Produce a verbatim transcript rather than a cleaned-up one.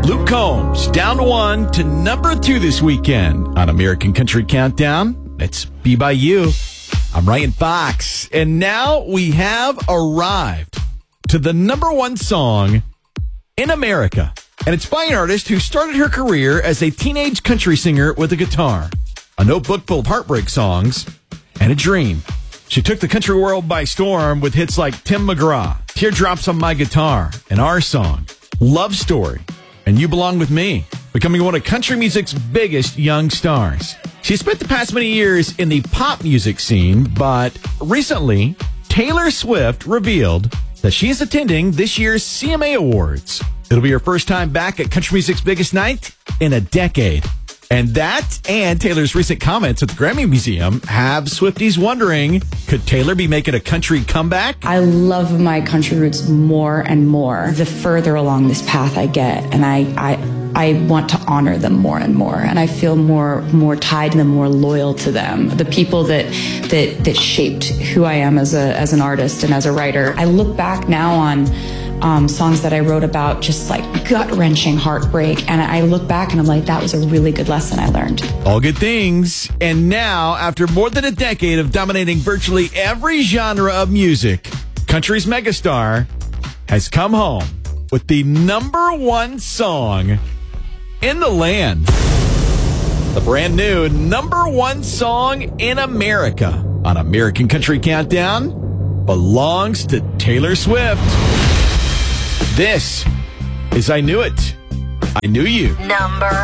Luke Combs down to one to number two this weekend on American Country Countdown. Let's Be By You. I'm Ryan Fox, and now we have arrived to the number one song in America. And it's by an artist who started her career as a teenage country singer with a guitar, a notebook full of heartbreak songs, and a dream. She took the country world by storm with hits like Tim McGraw, Teardrops on My Guitar, and Our Song, Love Story, and You Belong With Me, becoming one of country music's biggest young stars. She spent the past many years in the pop music scene, but recently, Taylor Swift revealed that she is attending this year's C M A Awards. It'll be her first time back at country music's biggest night in a decade. And that and Taylor's recent comments at the Grammy Museum have Swifties wondering, could Taylor be making a country comeback? I love my country roots more and more the further along this path I get. And I, I, I want to honor them more and more. And I feel more, more tied to them, more loyal to them. The people that, that, that shaped who I am as a, as an artist and as a writer. I look back now on Um, songs that I wrote about just like gut-wrenching heartbreak, and I look back and I'm like, that was a really good lesson I learned. All good things. And now, after more than a decade of dominating virtually every genre of music, country's megastar has come home with the number one song in the land. The brand new number one song in America on American Country Countdown belongs to Taylor Swift. This is I Knew It. I Knew You. Number